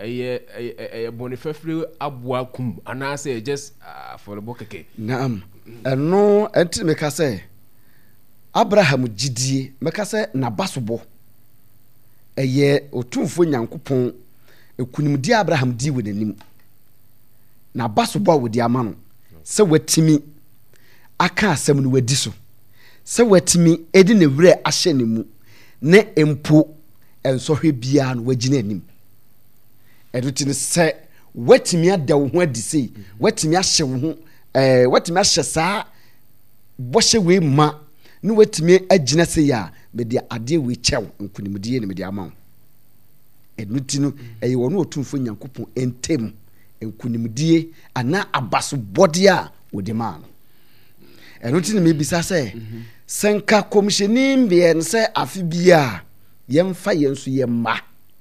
bonifefre abua kum anase just for the bokeke. Naam. Eno enti meka say Abraham gidie meka say na basobo. Eye otumfo Nyankopɔn ekunimdi Abraham di wenanim. Na basobo wodi ama no. Se watimi aka asem no wadi so. Se watimi edi ne wure ahye ne mu. Ne empo ensohwe bia no wagina anim. Eduti ne se watimi ada wo ho adi sei. Watimi ahye wo ho watimi ahye saa bohye we ma ne watimi agina sei ya me de ade we chew nkunimdie ne me de ama wo. Eduti no eye wono otumfo Nyankopɔn entem nkunimdie ana abaso body a wodi ma no. Eduti ne me bisa se senka komhyenim bia ne se afi bia yemfa yenso yemma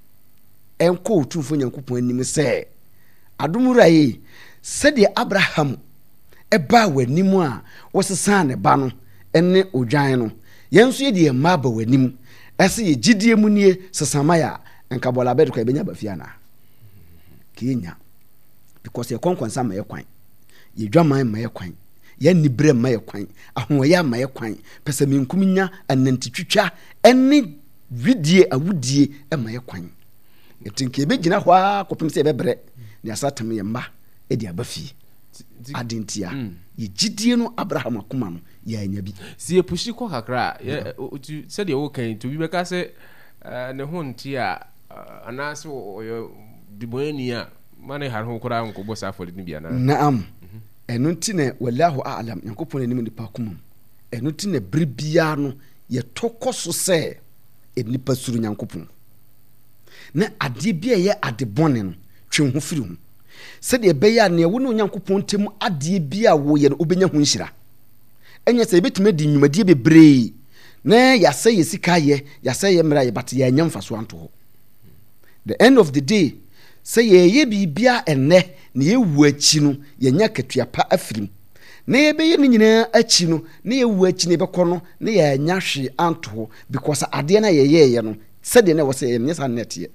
enko otumfo Nyankopɔn anim se adomuraye sede Abraham eba wanim a wosesa ne ba no ene odwan no yenso ye de yemma ba wanim ese ye gidie mu nie sesama ya enka bola bedo ka benya bafia na kinya because ye konkonsa ma ye kwan ye dwaman ma ye kwan ya nibre ma ye kwan ahoya ma ye kwan pese menkuminya anantitwitwa ene widie awudie ma ye kwan etinke be gina hwa kopem se bebre ne asatem ye mba e di abafi adentia ye gidie no Abraham akoma no ya anya bi si e pushi ko kakra ye se de wo kan to bi beka se ne ho ntia anase oyo diboeni a mane har ho kura nko bosa afori ni bia na. Naam. Eno ntine wallahu a'lam Nyankopɔn anim nipa komam. Eno ntine bribia no ye tokoso se enipa suru Nyankopɔn. Na ade bia ye ade bone no twe ho firi ho. Se de beya ne wo no Nyankopɔn tem ade bia wo ye no obenya ho nhira. Enya se betime di nnwumadie bebre na yase ye sika ye yase ye mra ye bat ye anya mfaso anto ho. The end of the day say ye bibia enne na ye wu achi no ye nya katua pa afirim na ye be ye nyina achi no na ye wu achi ne bekɔ no na ye nya hwe anto because ade na ye no sɛde na wo sɛ ye nyesa net ye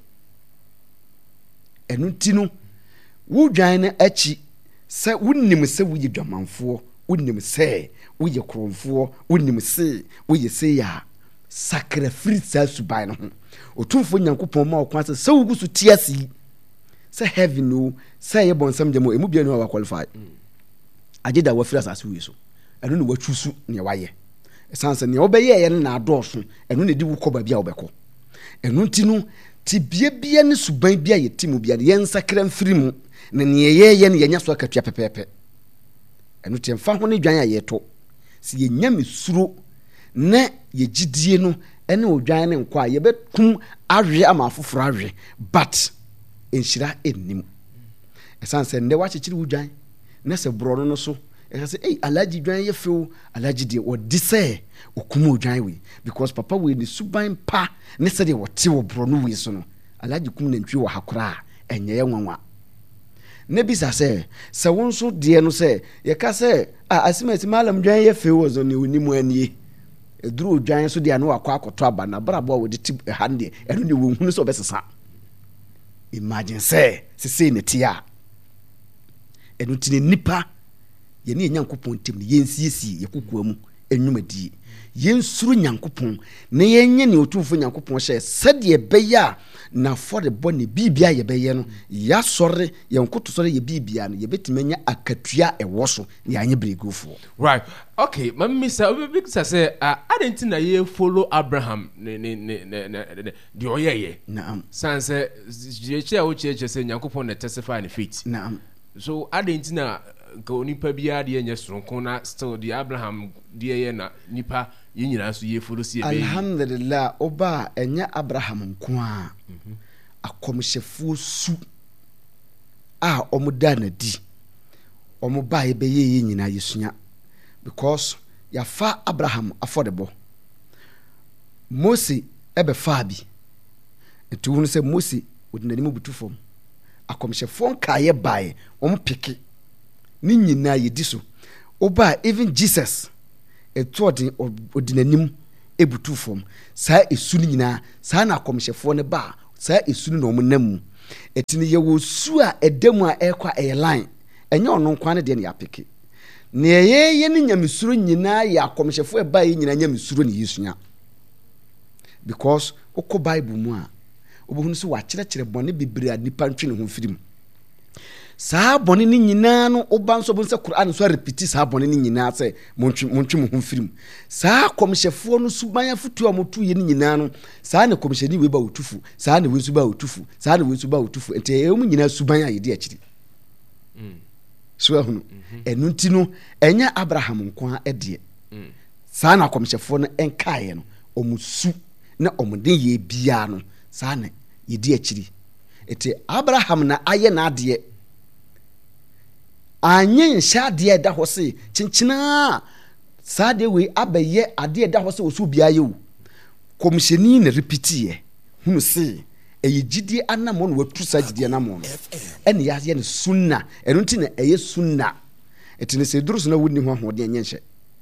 enu ti no wo dwan na achi sɛ wonnim sɛ wo yi dwamanfo wonnim sɛ wo ye kromfo wonnim sɛ wo ye sɛ ya sacrifice suban no ho otumfo Nyankopɔn ma okwa sɛ wo gusu tiasi sɛ heaven no sɛ ye bonsam jamo emu bia no wa qualify ageda wa fira asase wi so eno ne wa twusu ne wa ye esanse ne obeye ye na adɔso eno ne di wo kɔ ba bia obɛkɔ eno ntino ti bia ne suban bia ye timu bia ye nsakra mfiri mu ne ne ye ne yenya so akatua pepepe eno ti mfa ho ne dwan a ye to si ye nya mesuro ne ye gidie no ene odwan ne nkwa ye betum awe ama afoforo awe but enshira ennim esanse nde wa chichiri udwan na se bro no so e say alaji dwan ye few alaji de odi se okumu udwan we because papa we ni suban pa ne se de wote wo bro no we so no alaji kum na ntwi wo hakora enye ye nwanwa ne bisa se wonso de no se ye ka se asimesi malam dwan ye few zo ne onimu anie eduru udwan so de na wakɔ akoto aba na brabo wo de ti hande eno ne wo hunu so besesa. Imagine say ne tia enu tine nipa ye ne Nyankopɔn tem ne yensiesie ye kokua mu enwumadi yensuru Nyankopɔn ne yenye ne otumfo Nyankopɔn hye sɛde beya na for the bone bibia ye beye no ya sɔre ye nkoto sɔre ye bibia no ye betimanya akatua ɛwɔ so ne anye bregofo. Right. Okay, mamisa big say adentina ye follow Abraham ne de oyeye. Naam. Sanse je o cheche say Nyankopɔn na testify ne faith. Naam. So adentina ko nipa bia de nye soronko na still the Abraham de ye na nipa ye nyina so ye follow see be. Alhamdulillah oba enya Abraham nko a akomhyefu su a omuda na di omuba ye be ye nyina yesunya because ya fa Abraham affordable Mose ebe fa bi etu hunu se Mose odinanimu butufom akomhyefu nka ye bae ompeke ni nyina ye di so oba even Jesus etu odinanim ebutufom saa esu ni nyina saa na akomhyefu ne ba saa esu ni no munam etini ye wo su a edemu a ekwa airline enye ono nkwa ne de ne apeke ne ye ne nyamesuro nyina ya akomhyefo eba ye nyina nyamesuro ne yesua because okọ bible mu a obohunu so wa kyerɛkyerɛ bɔne bebre a nipa ntwe ne ho firim saa bɔne ne nyinaa no oba nso bo sɛ Quran so repeat saa bɔne ne nyinaa sɛ montwe mo ho firim saa komhyefo no suban afutu a motu ye ne nyinaa no saa ne komhyeni we ba otufu saa ne we nso ba otufu saa ne we nso ba otufu ente e mu nyinaa suban a ye de akyiri so ahunu enu nti no enya Abraham nko a de saa na komhyefo no enkae no omusu na omuden ye bia no saa ne ye de akyiri ete Abraham na aye na ade anyen sha de da ho se chinchina saa de we abaye ade da ho se osu bia ye wo komhyeni na repeatie hunu se eye gidie anamo no watu sa gidie anamo no ene ya ye ne sunna eno nti na eye sunna etine se durus na wonni ho ahode enye nhye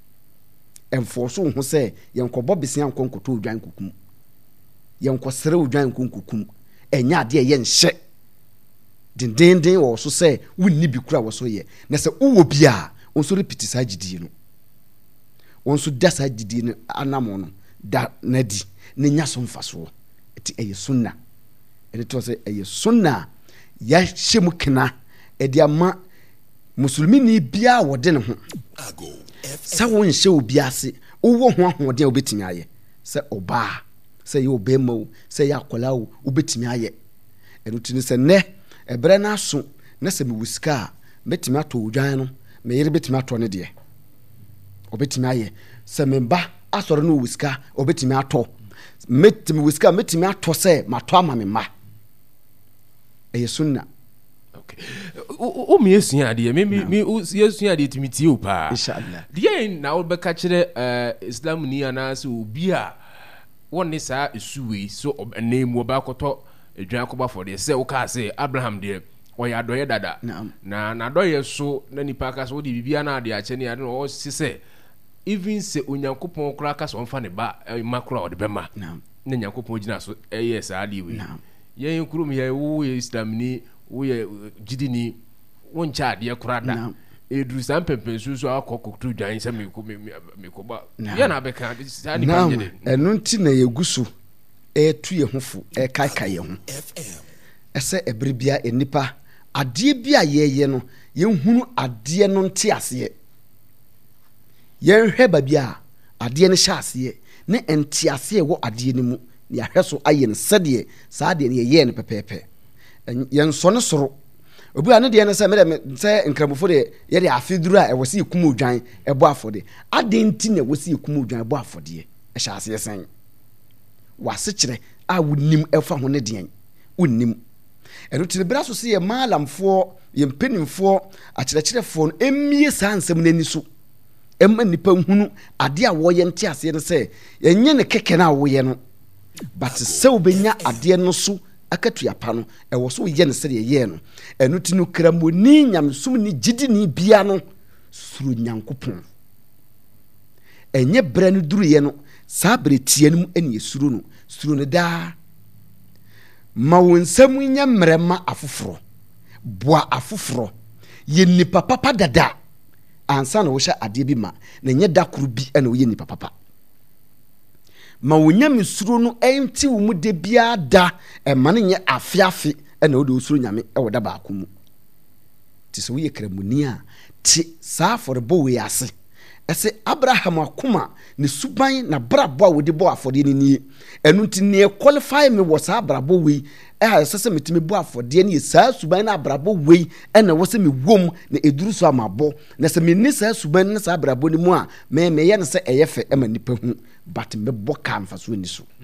enforso ho se yenkobo besia nkonkoto odwan kokum yenkosere odwan konkokum enya ade ye nhye dindindin wo so se wonni bi kura wo so ye na se uwo bia onso repeat sa gidie no onso da sa gidie no anamo no da nadi ne nya so mfaso eti eye sunna ene to se eye sunna ya hyemu kena edi ama musulmi ni bia wode ne ho sa won hye obi ase wo ho ahode obetimi aye se oba se ye obema se ye akola obetimi aye ene tini se ne ebre na so na se me wusika betimi ato odwan no me yere betimi ato ne de obetimi aye se me ba asore no wusika obetimi ato metimi wusika metimi ato se mato ama me ma eye sunna okay o me esua de me esua de timiti o pa inshallah de na wo beka kire islam ni ana se obi a wonni saa esuwe so name wo ba koto edwan ko ba for de se wo ka se Abraham de o ya doye dada na doye so na nipa ka so de bibia na de ache ne ade no o se even se onyankopon kura ka so mfa ne ba makura o de bema na nyankopon gina so yes ade we yen kurum ye wo islam ni wo ye gidi ni won cha de kura da edru sam pempensu so akokotu dwan se me ko ba ye na beka sa ni ba gidi enu nti na yegusu etu ye hofu kaikai ye ho ese ebribia enipa ade bia ye no ye hunu ade no nte ase ye hwe ba bia ade ne sha ase ne ente ase wo ade ne mu ya hweso aye ne sede saa de ne ye ne pepepe ye nso ne soro obi ane de ne se me se nkramofo de ye de afiduru a e wosi kum odwan ebo afode ade nti ne wosi kum odwan ebo afode e sha ase sen wase kire a wonnim efa ho ne den wonnim eno tire bra so se ye malamfo ye mpenimfo akyerekyerefo no emie saa nsem nani so emma nipa hunu ade a wo ye nte ase ne se yenye ne keke na wo ye no but se obenya ade no so akatua pa no e wo so ye ne se ye no eno tinu kramoni nyamsum ni gidi ni bia no suru nyankopon enye bra no duru ye no saa bretianum ene suru no da ma wonsam nya mrema afoforo boa afoforo ye nipa papa dada ansa na wo hye ade bi ma na nye dakuru bi ene wo ye nipa papa ma wonya mesuru no enti wo mu de bia da e ma ne nye afiafi ene wo de osuru nyame e wo da ba akomu ti so wo ye kramuni a ti saa forebo we ase ese Abraham akoma ne suban na brabo a wodi bo afode ni enu nti ne qualify me wo saa brabo we sese metimi bo afode ne saa suban na brabo we ena wo se me wom na eduru so amabo na se me ni saa suban na saa brabo ni mu a me ye ne se eyefe ema nipa hu but me bo ka mfa so ni so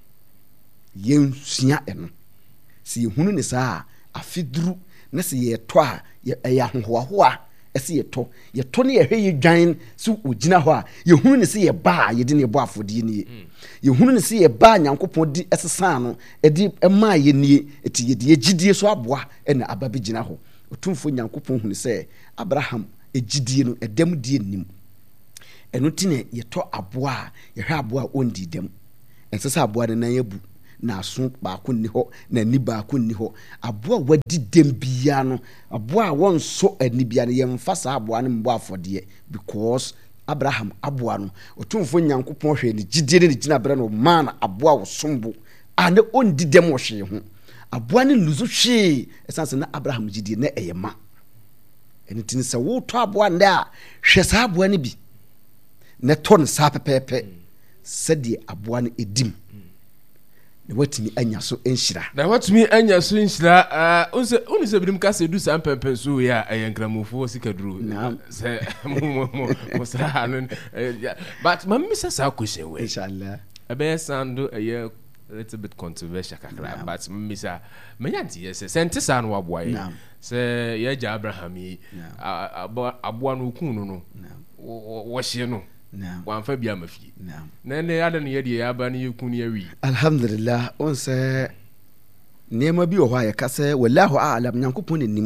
yen sua eno se yehunu ne saa afiduru na se ye to a ye ahohoa ese ye to ne ye hwe ye dwan so ogina ho a ye hunu ne se ye ba ye de ne bo afode nie ye hunu ne se ye ba nyankopon di esesa no edi ema ye nie eti ye de gidie so aboa ena ababe gina ho otumfo nyankopon hunu se Abraham egidie no edem die nim eno ti ne ye to aboa ye hwe aboa ondi dem ensesa aboa ne nan yabu na aso baako nni hɔ na ani baako nni hɔ aboa wadi dem bia no aboa a wɔnso ani bia no yɛmfa saa aboa no mbɔ afɔdeɛ because Abraham aboa no otumfo Nyankopɔn hwɛ ne gyidie ne gyina bere no man aboa wo sombo a ne ondi dem wo hwe ho aboa ne nuzu hwe esanse na Abraham gyidie na ɛyɛ ɛne tin sɛ wo to aboa nda a hwɛ saa aboa ne bi ne to ne saa pɛpɛpɛ sɛdeɛ aboa no edim na watumi anya so enhyira na watumi anya so enhyira unse birim ka se du san pempen so ya ayankramofo sikaduru se mo sa no but mammi sa question we inshallah abe sando a little bit controversial kakra but mammi sa menyanti yes sente sa no aboa se ya ja Abraham yi aboa no kun no wo hye no wamfa bia mafie na ne ada ne yede ya ba ne yekun ne awi alhamdulillah on se nema bi ho aye ka se wallahu a'lam Nyankopɔn nenim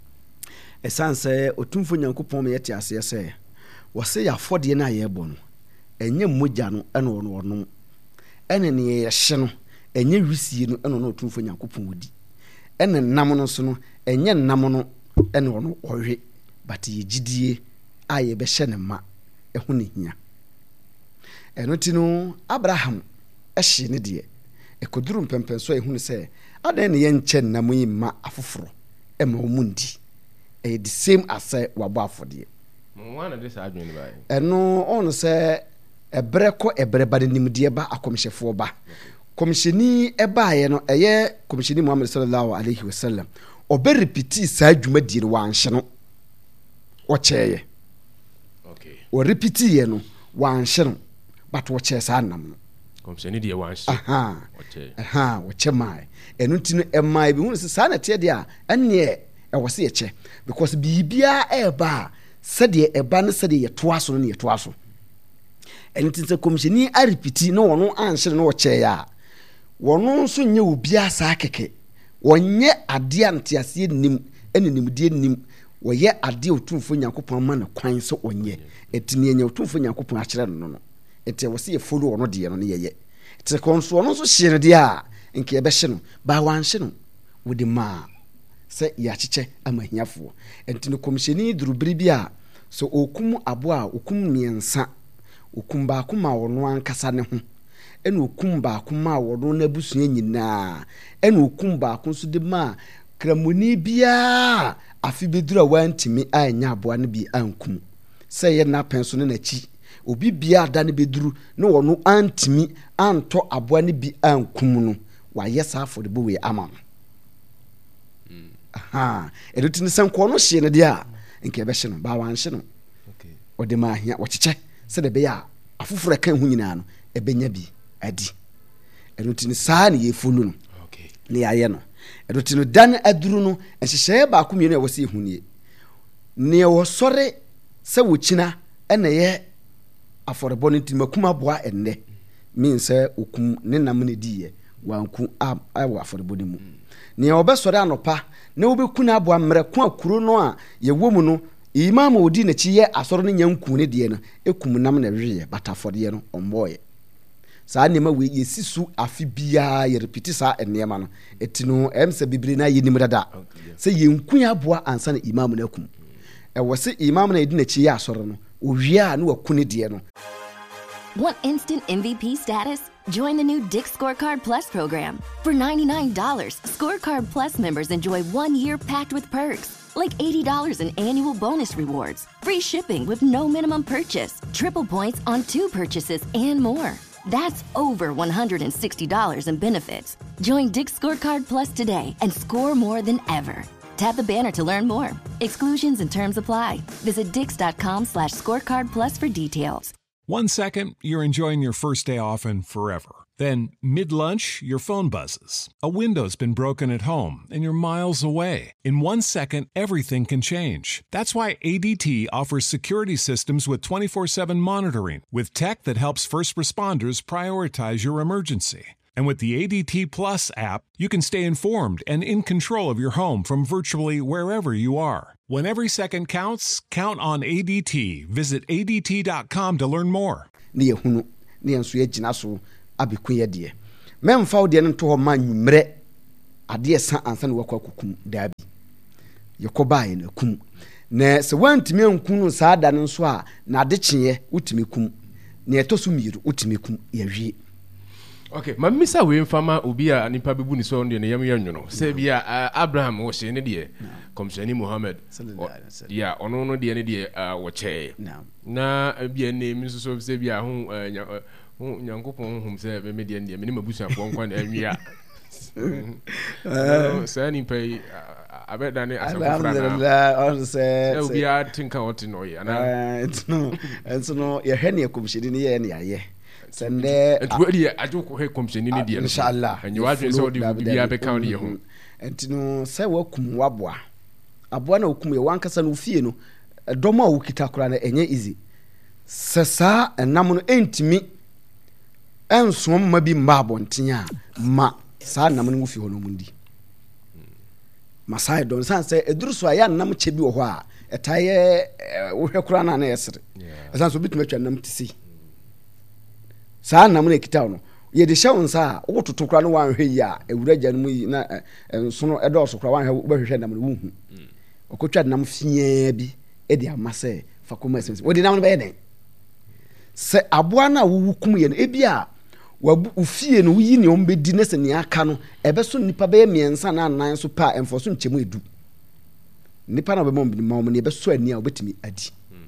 esanse otumfo Nyankopɔn me yete ase se wo se ya fode na ye bɔ no enye mogya no ene ono ene ne ye hye no enye wisie no ene no otumfo Nyankopɔn wodi ene nam no so no enye nam no ene ono ohwe but ye gidie aye be hye ne ma ehu ne hia eno ti no Abraham ehye ne de ekoduru mpempen so ehu ne se adan ne ye nche nam yi ma afoforo ema omundi the same as wabo afode one this adwene ba eno on se ebre ko ebre ba nimde ba akomhyefo ba komhyeni eba ye no eye komhyeni Muhammad sallallahu alaihi wasallam obe repeat sa adwumadie no wanhye no o cheye o repeat ye no wanhye no but wo che sa nam no komhyeni de wanhye wo che mai eno ti no emai bi hu se sa na te de a ene wo se ye che because bibia eba sede eba no sede ye toaso no ye toaso eno ti se komhyeni a repeat no wono anhye no wo che ya wono nso nye obia sa keke wonye ade antiase nim enenimdie nim woyɛ ade otumfo Nyankopɔn ma ne kwan so onye etini enye otumfo Nyankopɔn a kyerɛ no ete wo se ye follow ono de no ne yeye ete konso ono so hye ne de a nke ebe hye no ba wanhye no wodi ma se ya kyeche amahiafo entini komhyeni durubiri bi a so okum aboa okum miensa okum ba kuma wono ankasa ne ho ene okum ba kuma wono na busua nyina ene okum ba konso de ma kramoni bia afi bedura wantimi anya aboa ne bi ankum se ye na penso ne nachi obi bia da ne beduru ne wono antimi anto aboa ne bi ankum no wa yesa afode bo we ama no edutini sanko no hye ne de a nke ebe hye no ba wanhye no ode ma ahia wo kyeche se de be ya afoforo kan hu nyina no ebenya bi adi edutini saa ne ye fulu no ne yaye no edutini dan aduru no enhyehye ba ko mienu e wo se hunie ne wo sore se wo kina ene ye aforebo no ntimi makuma boa enne min se okum ne nam ne diye wanku awo aforebo ne mu ne obesore anopa ne obekuna aboa mre ko akuro no a ye womu no imam odi na chi ye asore no nyanku ne de no ekum nam na hweye batafode no omboye saa nema we yesisu afi bia ye repeat saa enema no etino emse bibiri na yenim dada se yenku aboa ansa na imam na akum e wo se imam na edi na chi ye asore no owia na wakune de no. Want instant MVP status? Join the new Dick's Scorecard Plus program. For $99, Scorecard Plus members enjoy 1 year packed with perks, like $80 in annual bonus rewards, free shipping with no minimum purchase, triple points on 2 purchases, and more. That's over $160 in benefits. Join Dick's Scorecard Plus today and score more than ever. Tap the banner to learn more. Exclusions and terms apply. Visit dix.com/scorecard plus for details. 1 second, you're enjoying your first day off and forever. Then, mid-lunch, your phone buzzes. A window's been broken at home and you're miles away. In 1 second, everything can change. That's why ADT offers security systems with 24/7 monitoring, with tech that helps first responders prioritize your emergency. And with the ADT Plus app, you can stay informed and in control of your home from virtually wherever you are. When every second counts, count on ADT. Visit ADT.com to learn more. Ne yehunu ne enso ye gina so abekuye de memfa wo de no to ho ma nwumre ade sa ansa na wakɔ akukum daabi yɛkɔbaa no akum na sɛ wantumi ankum no saa da no nso a na ade kyeɛ wotumi kum na ɛtɔ so mmiru wotumi kum yɛwie. Okay, ma misa we mfama obi a nipa bebu ni so ndie ne yam yɛ nwono sɛ bia Abraham wo hye ne de komshani Muhammad ya ɔno no de ne de wo kyɛ na bia ne mi so sɛ bia ho nyankopɔn hom sɛ me de ne me mabusa fo nkwa na awia sɛ ni pai abeda ne asafra na on sɛ obi a tinka wote no ya na no ye hɛ ne komshani ne yɛ ne ayɛ sende entwadi ajoko he komsheni ni die inshallah enye wadwe so di bia be kan ye ho entino sɛ wakum waboa aboa na okum ye wankasa no fie no dɔm a wokita kora na enye easy sɛ saa enam no entimi enso ma bi mba abonten a ma saa nam no fie ho no mundi ma sai don san sɛ eduru so aya nam kye bi wɔ hɔ a etaye wohwɛ kora na na yɛsere ɛsan so bituma twa nam tisi saa nam na kita no ye de hyɛ nsa a wototo kora no wanhwɛ yi a ewura gya no mu yi na nso no ɛdɔɔso kora wanhwɛ wobɛhwehwɛ nam no wuhu okotwa nam fiaa bi e de ama sɛ fa koma sɛm wo de nam no bɛyɛ den sɛ aboa na wo wukum ye no ebi a wabu fie no yi ne om bedi na sɛ ne aka no ɛbɛso nipa bɛyɛ miɛnsa na anan so pa ɛmfo so nkyɛmu edu nipa na bɛmɔ mbini ma ne ɛbɛso ani a wobɛtumi adi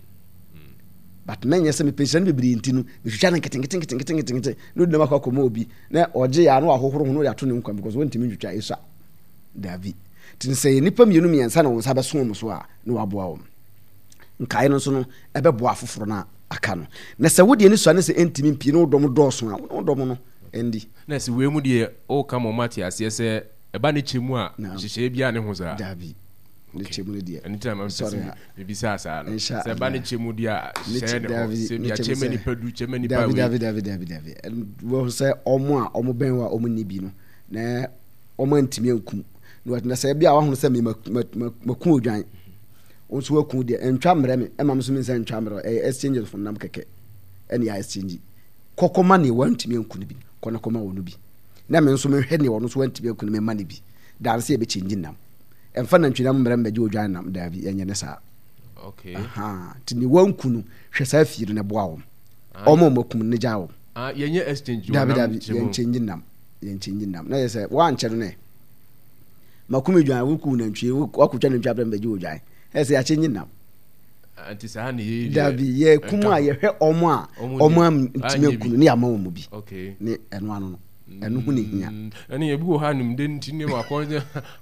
but menye se me pension bebiri nti no hwehwa na nketenkete no de makɔ kɔma obi na ɔgye ya no ahohoro ho no ya to ne nkwa because won ntimi ntwitwa esa davi tin sɛ nipa mienu miɛnsa na wɔn sa bɛso mo so a na waboa wɔn nkae no so no ɛbɛboa afoforo na aka no na sɛ wodi ani so ne sɛ ntimi mpie no dɔm dɔɔso a no dɔm no endi na sɛ we mu de o kama mati aseɛ sɛ ɛba ne kyemu a hyehyɛ bia ne ho saa davi ne kyemu ne dia anytime I'm sorry bibi sa no sɛ ɛba ne kyemu dia hyɛ ne ho sɛ bia kyemu ni padu kyemu ni pa we davi wo sɛ ɔmo a ɔmo bɛn wa ɔmo ni bi no na ɔmo ntimi ankum na sɛ bia wa ho sɛ me maku odwan onso waku de ntwa mrɛ me ɛma so me sɛ ntwa mrɛ exchange of nam kɛkɛ ɛne ya exchange kokoma ne wantimi anku ne bi kɔna kɔma wɔ no bi na me nso me hwɛ ne wɔ no so wantimi anku ne me ma ne bi dan sɛ be change nam ɛmfa na ntwina mrɛ mbɛgye odwan nam da bi ɛnyɛ ne saa okay tini wanku no hwɛ saa fiiri ne boa wo ɔmo makum ne gya wo yenye exchange nam yen change nam na yɛ sɛ wankyɛ no ne makum odwan woku na ntwie wakotwa ne ntwa brɛ mbɛgye odwan ɛsɛ ya change nam anti saa ne ye dabi ye kuma ye hwɛ ɔmo a ɔmo ntimi akunu ne ama wo mu bi okay ne ɛno ano no ɛno hu ne hia ɛne ebi wɔ ha nim de nti ne wakɔ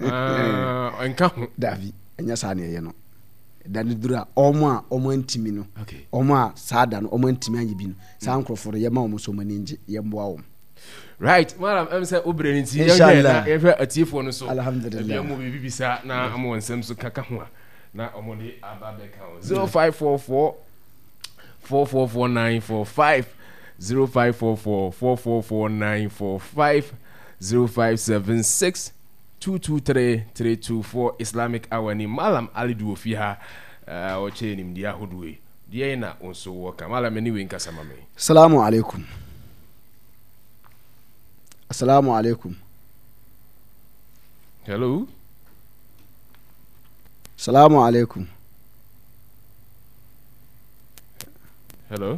enka ho dabi ɛnya saa ne ye no da ne dura ɔmo ntimi no ɔmo a saa da no ɔmo ntimi anye bi no saa nkroforo ye ma ɔmo so mani nje ye mboa wo right madam em say obre ni ti ye hwɛ atiefo no so alhamdulillah mo bi bisa na amo nsɛm so kaka ho a na omode ababeka 0544 444945 0544 444945 0576 223 324 Islamic Hour ni Malam Ali Duofi ha o che ni mdia hodwe die na onso wo ka Malam ni we nkasa mame. Assalamu alaikum. Assalamu alaikum. Hello. Assalamu alaikum. Hello.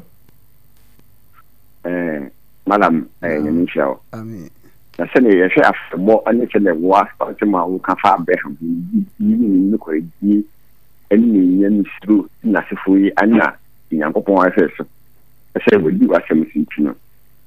Malam Nyanisha. Amen. Na sɛ ne yɛhwɛ afɛbɔ ane sɛ ne wa ɔtema wo ka fa Abraham ni ko di ɛne nyɛ misro na sefo yi ana Nyankopɔn afɛ so sɛ wodi wasɛm sinti no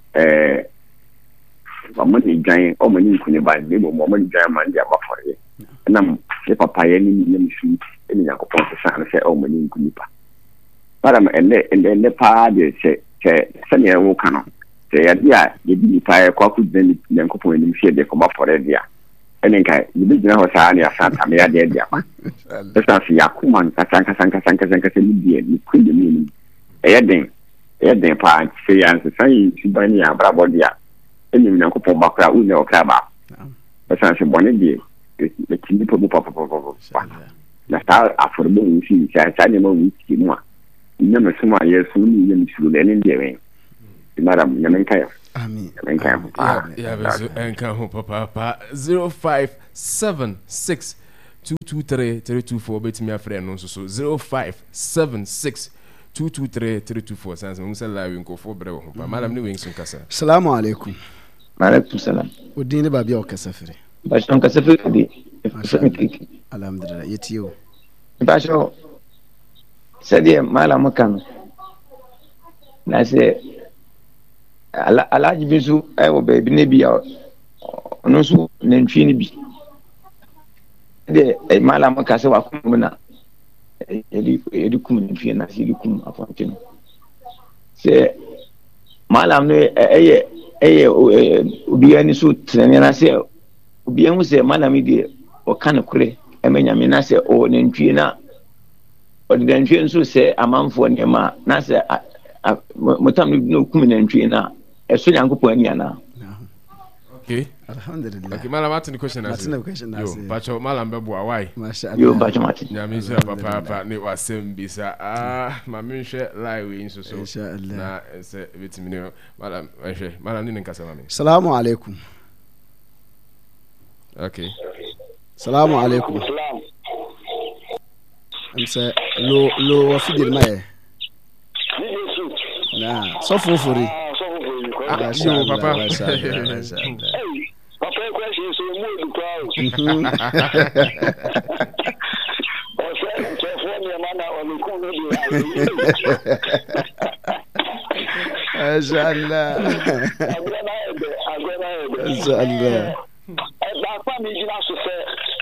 ɔmo ne gyan ɔmo ne nkune ba ne mo ɔmo ne gyan ma ndi abafɔre na ne papa yɛ ne nyɛ misro ɛne Nyankopɔn sɛ san sɛ ɔmo ne nkune pa para ma ɛnɛ pa de sɛ ne wo ka no sɛ yɛde a yɛdi nipa ɛkɔko gyina Nyankopɔn anim sɛ yɛde kɔma fɔre de a ɛne nka yɛbɛgyina hɔ saa ne asantame yɛde de ama ɛsan sɛ yɛakoma no kasankasa ne deɛ ne kundɛ mu anim ɛyɛ den paa nti sɛ yɛansesa yɛ suban ne yɛ abrabɔ de a ɛnim Nyankopɔn ba koraa wone ɔkra baa ɛsan sɛ bɔne deɛ ɛti nipa mu papapapa na saa afɔrebɔ wo si saa nneɛma wo tie mu a nyɛ mesom a yɛsom ne nyɛ mesuro no ɛne deɛ wɛn madam nyamenka Amen. nyamenka Yeah, but enka ho papa 0576 223 324 betimi afre no so 0576 223 324 sans mo sala wi nko fo bre ho pa madam ni wi nsun kasa. Assalamu alaikum. Alaikum salam. Udini babi o kasafiri. Bashon kasafiri di. Alhamdulillah yetiyo. Basho sadi malamu kan na se alaji bisu ayo baby ne biya ono su nentwi ni bi de malamu ka se wa kumuna edi kum nentwi na se edi kum afontin se malam ne eye obiya ni su trene na se obiya hu se malami de o kan kure emenya me na se o nentwi na o de nentwi nso se amanfo ne ma na se mutam no kum nentwi na eso nyankopon ani ana. Okay, alhamdulillah. Okay, malam atin question na Atin question na yo pacho malam bebo awai masha yo Allah bacho mati nyame so papa ne wasem bisa ma me hwe live nso so insha Allah na se betimi ne malam hwe malam ni nkasa ma me. Assalamu alaikum. Okay, Assalamu alaikum. Amsa lo wafidir maye na so fofori yo papa masha Allah papa question so mo du kwa o se so ni mana o ni ku no di masha Allah masha Allah ba kwa mi jina so se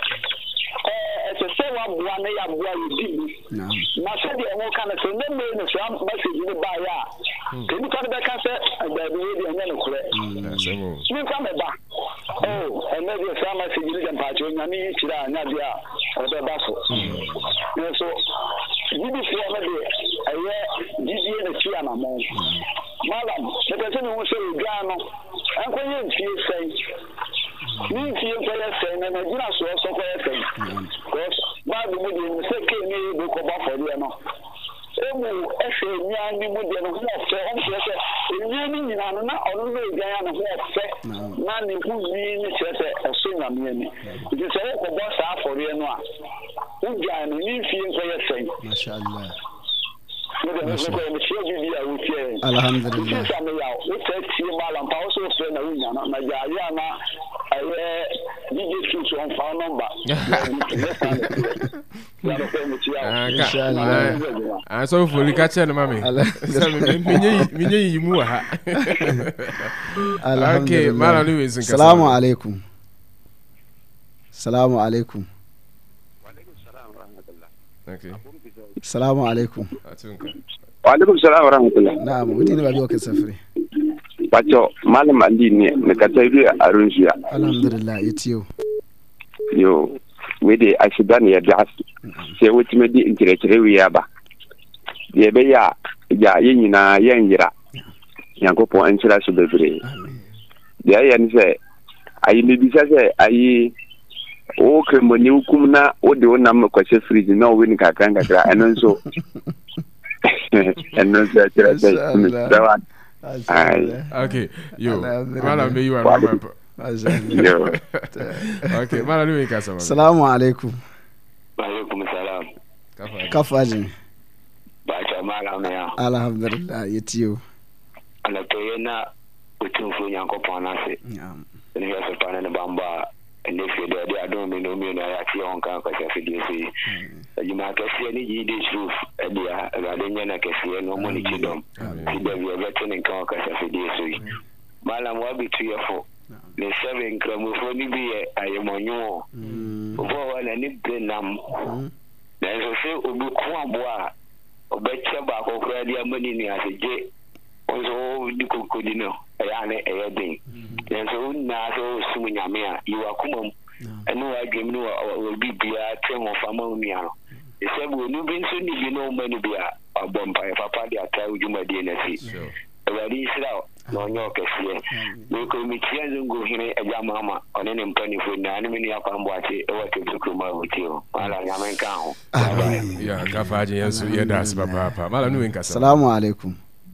se wa bua na ya bua yi na se de mo kana se ne me no so message ni ba ya ke ni ka be ka se ba bi ye de nya no kure ni ka me ba ene de sa message ni jampa cho nya ni tira nya dia o be ba so so bibi fi na de aye jiji na ti ana mo malam se ka se no se gwa no an ko ye ti sei ni ti ko ya sei na na jira so ko ya sei ba du mu de se ke ni bu ko ba fo de no emu efe nya ni mu de no ho fe on se nya ni nyina no na ono no gya ya no ho fe na ni ku ni se se eso nya me ni ti se ko ba sa fo de no a u gya no ni fi ko ya sei masha Allah alhamdulillah so for likache na mami minye yimu ha. Okay, mala ni wezi nkasa. Assalamu alaikum. Assalamu alaikum. Okay. Assalamu alaikum. Wa alaikum salam wa rahmatullah. Naam, udini babi o kasafiri. Pacho malam andi ne ka tayi arunjiya. Alhamdulillah yetiyo. Yo wede ashidan ya da sai wuti me di intire wiya ba. Ye be ya yinyina yanyira. Yankopon an kira su bebere. Ya yan se ayi ne bisa se ayi o kremoni hukum na o de wona me kwase fridge na o weni kakran kakra enon so enon so tira da okay yo mala me you are number yo okay mala ni weka sama. Assalamu alaikum. Wa alaikum salam. Kafaji ba ta mala me ya alhamdulillah yetiyo ala to yana utunfu Yankopon na se ni ya so pana ne bamba ne fi de adon me no me na ya ti on kan ka se di se ajima ka se ni ji de shuf dia ga de nyana ka se no mo ni kidom ti de bi ba tin kan ka se di se malam wa bi tu yefo le seven kramo fo ni bi ayemonyo vo wala ni benam na so se obi ko aboa obeche ba ko kra dia mani ni aseje ozo di kokodi no ya ne eyedin so na so sumu nyame a yiwa kumam eno adwem no obi bia temo fama umia no esebu no bi nso ni bi no mani bia abompa papa dia ta ujuma die na si ewari isra no nyo kese no ko mi tia zungu hire eja mama one ne mpani fo na ne mini akwambo ate e wate tukuma wotio mala nyame nka ho ya kafaje yesu ye das papa mala nu nka. Assalamu alaikum.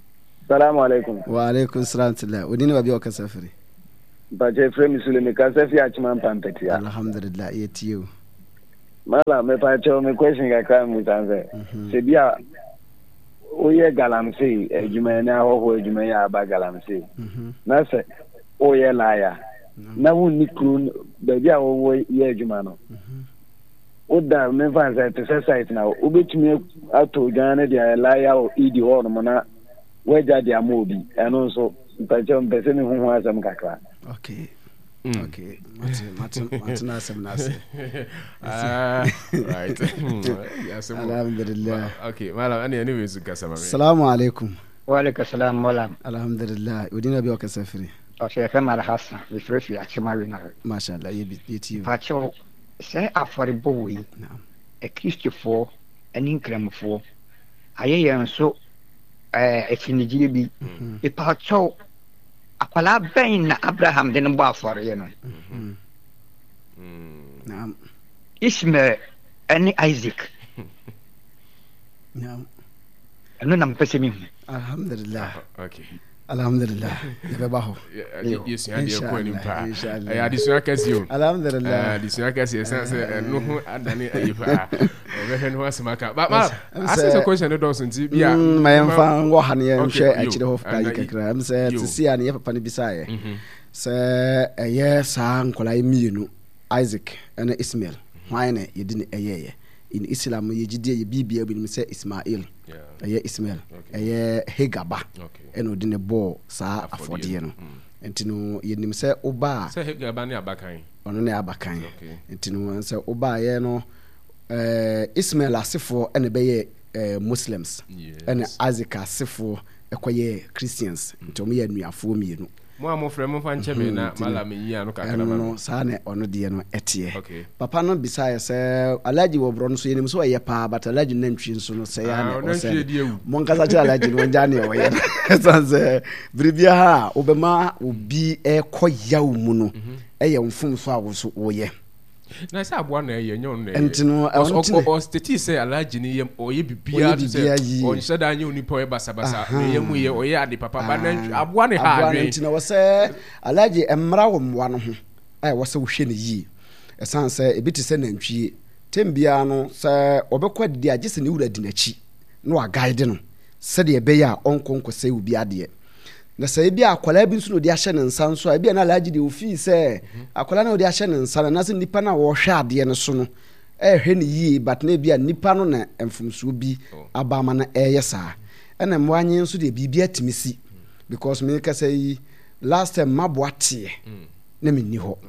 Salamu alaikum. Wa alaikum salam tila. Udini wabi wakasafiri. Bache frame Sulemi kasafi achima mpampeti ya. Alhamdulillah yetiyo. Mala me pache me question kakra mutanze. Sebia oye galamsi ejuma na ho ejuma ya aba galamsi. Na se oye laya. Na wu nikru bebi a wo ye ejuma no. Oda me fanza te site na obetumi ato gane dia laya o idi ho no na weja dia mobi eno so mpache mpese ni hu asam kakra. Okay. Okay. Martin asem nase. Right. Yes. Alhamdulillah. Okay, malam anyway kasama. Assalamu alaikum. Wa alaikum salam malam. Alhamdulillah. Udina bi wakasafiri. O se fe mara hasa bi frefi achima wi na. Mashallah yeti. Pacho se afori bowi. Naam. E Christopher ani nkramfo. Ayeye nso efinigire bi. E pacho akwala ben na Abraham de no afori ye no. Naam. Ishmael ani Isaac. Naam. Eno na mpese mi. Alhamdulillah. Okay. Alhamdulillah. Yebaho. Yes, ya dia ko ni pa. Ya disuna kasi o. Alhamdulillah. Disuna kasi sense no ho adane ayifa. Be hen ho asmaka. Ba asese question no don sunti bia. Mayemfa ngo hane ye hwe akire ho fa kakra. Am say tsia ne ye papa ne bisaye. Se eye sa nkola mienu Isaac and Ismail. Why ne yedi ne eyeye. In Islam ye gidie ye bibia bi ni say Ismail. Eye Ismail. Eye Hegaba. Eno de ne bo sa afodie no. Entino ye nim say oba. Say Hegaba ne abakan. Ono ne abakan. Entino say oba ye no Ismail asefo ene be ye Muslims. Ene Isaac asefo ekoye Christians. Ntomo ye anuafo mienu. Mo amofre mo fa nche me na mala me yi anu kakra ma no sa ne ono de no etie papa no bisaye se alaji wo bro no so yenim so ye pa but alaji nantwi nso no se ya ne o se mo nkasa cha alaji no njane wo ye sanse bribia ha obema obi ekoyaw mu no eye mfum so awo so wo ye na sa aboa na ye nyon na entino o stati say alaji ni yem o ye bibia to say o nshada anya onipo e basa me yem ye o ye ade papa ba na aboa ne ha adwen entino wo se alaji emra wo mwa no ho ai wo se wo hwe ne yi esan se ebiti se nantwie tembia no se obekwa didi agese ne wura dinachi no wa guide no se de ebe ya onkonko se ubi ade na sai bia akwala bi nso no de ahye ne nsa nso a bia na alaji de ofi se akwala na de ahye ne nsa na se nipa na wo hwe ade ne so no hwe ne yi but na bia nipa no na emfumso bi abama na yesa na mwanyi nso de bibia timisi because me ka say last time maboate na me ni ho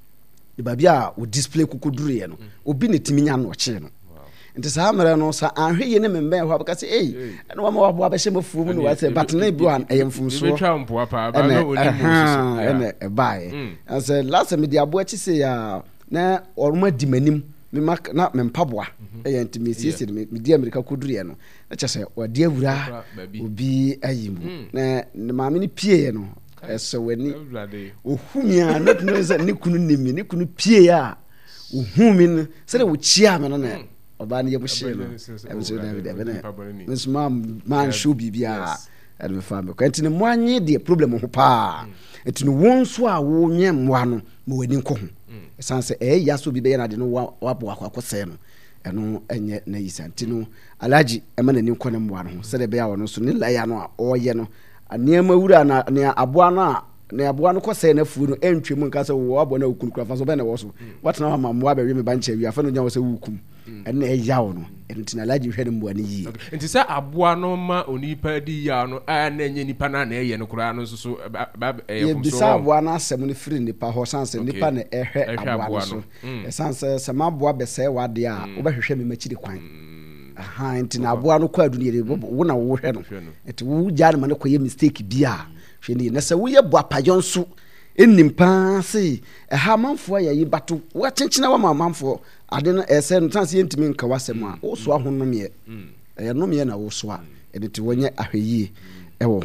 ba bia o display kukoduru ye no obi ne timinya no che no nti sa mara no sa ahwe ye ne membe ho abaka say na wa ma wabo abehye mafuo mu no wa say but na bi wan eyemfumso be twa mpo apa ba no oni mu so bae and say last time the abo achi say ya na oruma di manim me mak na me mpaboa enti me sisi me di America koduru ye no na che say wa di awura obi ayimu na maame ni pie no eso wani ohumia na tunu say ne kunu nimi ne kunu pie ya ohumi se de wo chia me no na oba ne yebhye no emso David ebene nso man show bibia ade family ko entine mo anye de problem ho pa entine wonso a wo nye moa no mo wani nko ho esanse ya so bibia na de no wabo akwakwose no eno enye na yisantino alaji ema na ni nko ne moa no se de be ya wono so ne laya no a oye no aneema wura na ne aboa no a ne aboa no kose na fu no entwem nka se wo abo na okunkura fa so be na wo so watna ma moa be wi me banche wi afa no nya wo se wukum ene eyawo no entina alaji hwe ne moa ne yi enti se aboa no ma onipa di ya no a na enye nipa na na eye no kura no so ye bisa aboa na asem ne firi nipa ho sanse nipa na ehwe aboa no so sanse se ma aboa be se wade a wo be hwehwe me machiri kwan aha entina aboa no kwa aduni wo na wo hwe no enti wo jare ma ne koye mistake bia hwe ni na se wo ye boa pajonso ennim pa se ha manfo ya yi bato wo chenchina wa manfo ade no ese no tanse yentimi nka wasem a wo so ahonom ye no me na wo so a ede te wonye ahweyie e wo ho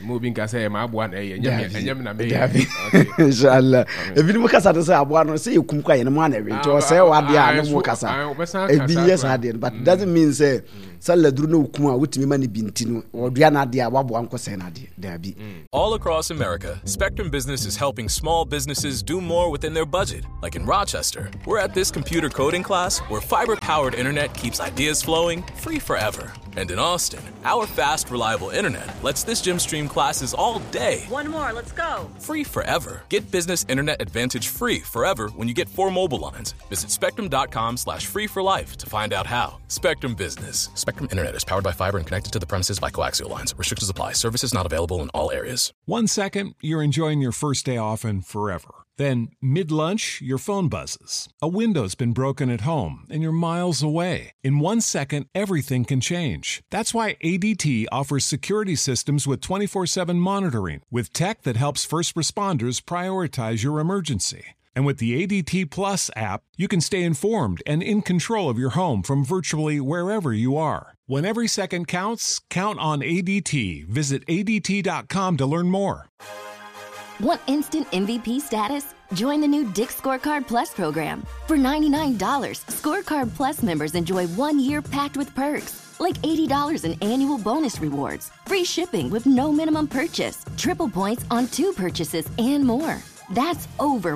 moving ka say ma aboa na enyem na me inshallah ebi mu kasa to say aboa no say ekum kwa ye no ma na we to say wade a no mu kasa ebi yes ade but doesn't mean say salladru no hukum a wutimi ma ne binti no odua na ade a waboa nko say na ade dabi. All across America, Spectrum Business is helping small businesses do more within their budget. Like in Rochester, we're at this computer coding class where fiber-powered internet keeps ideas flowing free forever. And in Austin, our fast, reliable internet lets this gym stream classes all day. One more, let's go. Free forever. Get Business Internet Advantage free forever when you get 4 mobile lines. Visit spectrum.com/free for life to find out how. Spectrum Business. Spectrum Internet is powered by fiber and connected to the premises by coaxial lines. Restrictions apply. Services not available in all areas. 1 second, you're enjoying your first day off and forever. Then, mid-lunch, your phone buzzes. A window's been broken at home, and you're miles away. In 1 second, everything can change. That's why ADT offers security systems with 24/7 monitoring, with tech that helps first responders prioritize your emergency. And with the ADT Plus app, you can stay informed and in control of your home from virtually wherever you are. When every second counts, count on ADT. Visit ADT.com to learn more. Want instant MVP status? Join the new Dick's Scorecard Plus program. For $99, Scorecard Plus members enjoy 1 year packed with perks, like $80 in annual bonus rewards, free shipping with no minimum purchase, triple points on 2 purchases, and more. That's over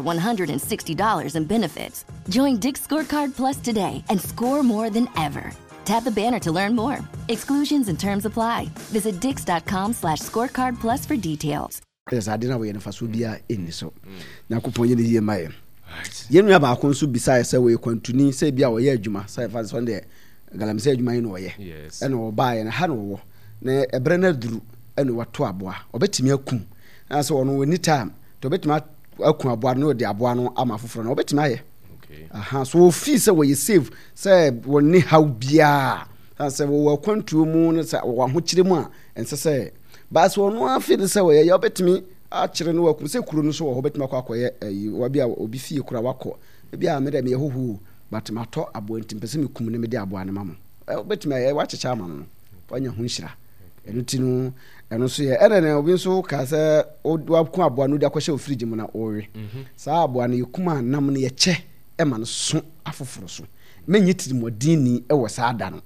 $160 in benefits. Join Dick's Scorecard Plus today and score more than ever. Tap the banner to learn more. Exclusions and terms apply. Visit dix.com/scorecard plus for details. Yes, I didn't know if I should be in so. Now, coupon you hear my. Yen have a consul besides say we continue, say be our year juma, say for Sunday. Galam said you might know ye. Yes. And or buy and Hanover. Ne a brenner drew and what to a bois, or bet me a cum. And so on any time to bet my abuano, the abuano, ama for no bet my. Okay. So fees away you save, say, when ni how bia. And say, well, come to moon or which the more, and say. But so no feel say we you bet me actually no work say kuro no so ho bet makwakoye wa bia obi fie kura wako bia me dem ye hohu but mato aboantim pese me kum ne me de aboa ne mamo bet me wa checha ama no wanya hu nhira eno ti no eno so ye ene na obi so ka say wa ku aboa no de akwhye o fridge mu na owe sa aboa no yekuma nam ne ye che e ma no so afoforo so menyi tirimodini e wo sa ada no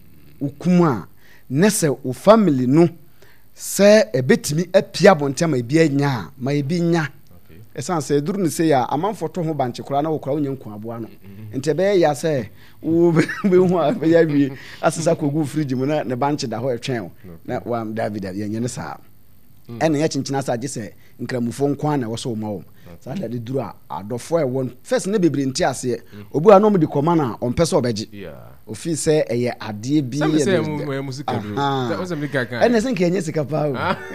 ukuma nese o family no se ebetimi apia bontama ebi anya ma ebi nya esan se duru ne se ya amanfo to ho banche kura na wo kura onye nku aboa no ente be ya se wo be hu a ya wi asesa kogu fridge mu na ne banche da ho etwen na wa David ya nye ne sa ene ya chinchina sa je se nkramufo nkwa na wo so ma wo sa da de duru a adofo e won first ne bebre nti ase obu a no mo di koma na on pese obeji ofi se eye ade bi e se mo musika duru that me kaka ene se nke enye sika pa o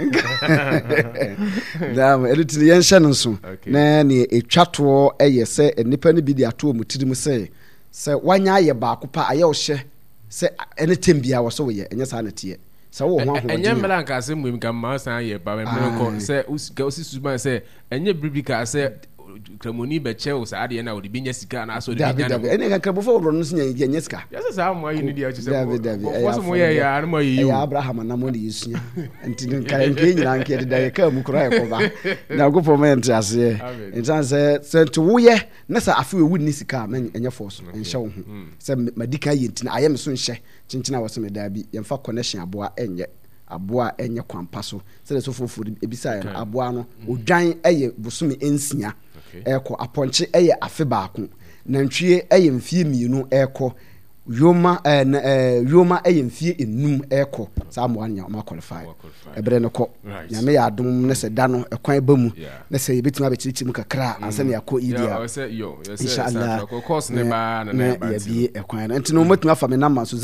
da elitini yen hye no so na ne etwato eye se enipa ne bi di ato mu tirim se wanya aye ba akopa aye o hye se ene tembia wo so wo ye enye sa na tie sa wo ho enye mela nka se mu nka ma san ye ba me ko se usi suban se enye bribi ka se kramoni be che o sa ade na o de binya sika na so de binya na ene nka krabofo wo no nya ye sika yes sa mo ayi ni dia che se wo so mo ye ya na mo yi ya Abraham na mo de yesunya enti nka nke nyina nke de da ka mu kura e ko ba na go for me enti ase enti se to wo ye na sa afi we ni sika ma enye force enhye wo ho se madika ye enti na aye me so nhye chinchina wo se me da bi ye mfa connection aboa enye kwampa so se le so foforo ebisa ya aboa no odwan eye bosome ensia eko aponche eye afe baako nantwie eye mfie mienu eko yoma eye mfie enum eko sa mo anya ma qualify ebre no ko nyame ya adom ne se da no ekwan ba mu ne se yebetima be chirichi mu kakra ansa ne yakọ idia inshallah course ne ba na ya bi ekwan ntino matuma fa me number so